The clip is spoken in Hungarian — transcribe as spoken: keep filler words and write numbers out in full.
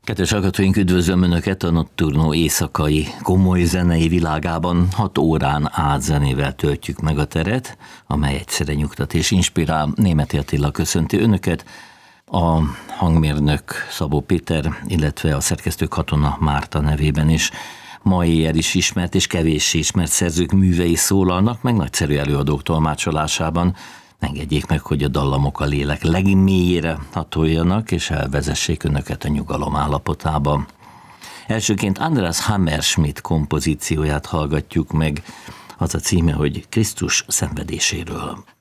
Kedves hallgatóink, üdvözlöm Önöket a Nocturno éjszakai komoly zenei világában. Hat órán át zenével töltjük meg a teret, amely egyszerre nyugtat és inspirál. Németi Attila köszönti Önöket, a hangmérnök Szabó Péter, illetve a szerkesztő Katona Márta nevében is. Ma éjjel is ismert és kevéssé ismert szerzők művei szólalnak, meg nagyszerű előadók tolmácsolásában. Engedjék meg, hogy a dallamok a lélek legmélyére hatoljanak, és elvezessék Önöket a nyugalom állapotába. Elsőként Andreas Hammerschmidt kompozícióját hallgatjuk meg, az a címe, hogy Krisztus szenvedéséről.